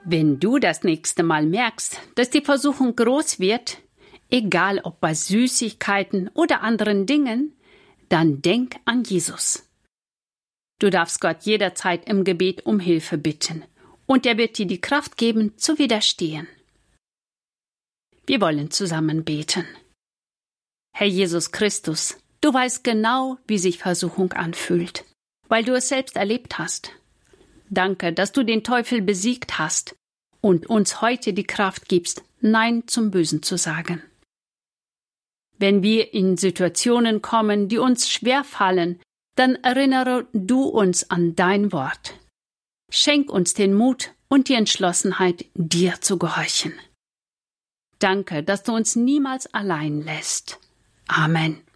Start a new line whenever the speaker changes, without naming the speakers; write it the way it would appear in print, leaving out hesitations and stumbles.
Wenn du das nächste Mal merkst, dass die Versuchung groß wird, egal ob bei Süßigkeiten oder anderen Dingen, dann denk an Jesus. Du darfst Gott jederzeit im Gebet um Hilfe bitten und er wird dir die Kraft geben, zu widerstehen. Wir wollen zusammen beten. Herr Jesus Christus, du weißt genau, wie sich Versuchung anfühlt, weil du es selbst erlebt hast. Danke, dass du den Teufel besiegt hast und uns heute die Kraft gibst, Nein zum Bösen zu sagen. Wenn wir in Situationen kommen, die uns schwer fallen, dann erinnere du uns an dein Wort. Schenk uns den Mut und die Entschlossenheit, dir zu gehorchen. Danke, dass du uns niemals allein lässt. Amen.